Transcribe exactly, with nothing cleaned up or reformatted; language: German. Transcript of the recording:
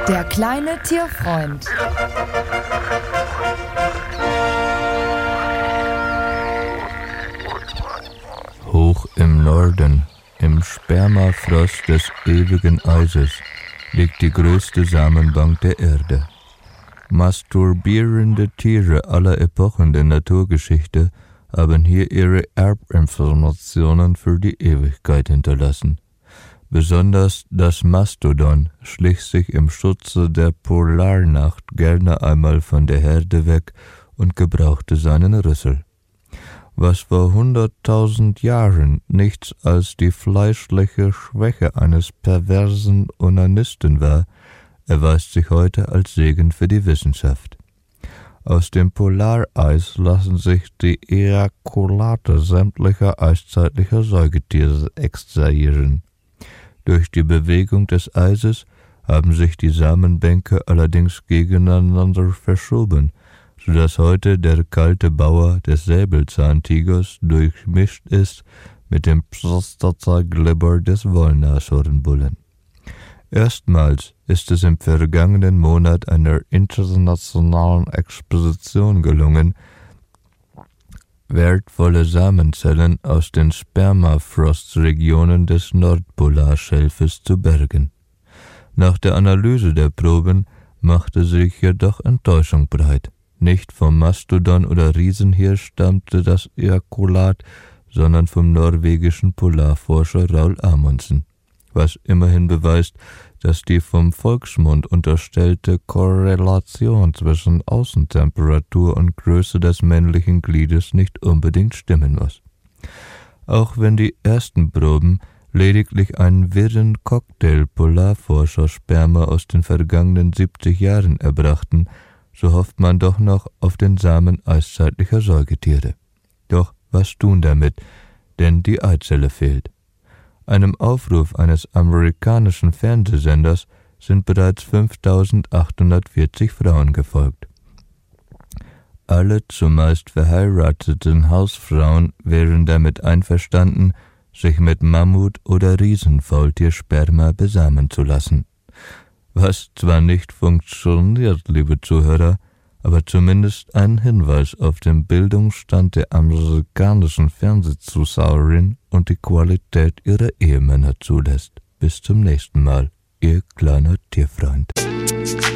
Der kleine Tierfreund. Hoch im Norden, im Spermafrost des ewigen Eises, liegt die größte Samenbank der Erde. Masturbierende Tiere aller Epochen der Naturgeschichte haben hier ihre Erbinformationen für die Ewigkeit hinterlassen. Besonders das Mastodon schlich sich im Schutze der Polarnacht gerne einmal von der Herde weg und gebrauchte seinen Rüssel. Was vor hunderttausend Jahren nichts als die fleischliche Schwäche eines perversen Onanisten war, erweist sich heute als Segen für die Wissenschaft. Aus dem Polareis lassen sich die Ejakulate sämtlicher eiszeitlicher Säugetiere extrahieren. Durch die Bewegung des Eises haben sich die Samenbänke allerdings gegeneinander verschoben, sodass heute der kalte Bauer des Säbelzahntigers durchmischt ist mit dem Prostataglibber des Wollnashornbullen. Erstmals ist es im vergangenen Monat einer internationalen Expedition gelungen, wertvolle Samenzellen aus den Spermafrostregionen des Nordpolarschelfes zu bergen. Nach der Analyse der Proben machte sich jedoch Enttäuschung breit. Nicht vom Mastodon oder Riesenhirsch stammte das Ejakulat, sondern vom norwegischen Polarforscher Raul Amundsen, was immerhin beweist, dass die vom Volksmund unterstellte Korrelation zwischen Außentemperatur und Größe des männlichen Gliedes nicht unbedingt stimmen muss. Auch wenn die ersten Proben lediglich einen wirren Cocktail Polarforscher-Sperma aus den vergangenen siebzig Jahren erbrachten, so hofft man doch noch auf den Samen eiszeitlicher Säugetiere. Doch was tun damit, denn die Eizelle fehlt. Einem Aufruf eines amerikanischen Fernsehsenders sind bereits fünftausendachthundertvierzig Frauen gefolgt. Alle zumeist verheirateten Hausfrauen wären damit einverstanden, sich mit Mammut- oder Riesenfaultiersperma besamen zu lassen. Was zwar nicht funktioniert, liebe Zuhörer, aber zumindest ein Hinweis auf den Bildungsstand der amerikanischen Fernsehzuschauerin und die Qualität ihrer Ehemänner zulässt. Bis zum nächsten Mal, Ihr kleiner Tierfreund.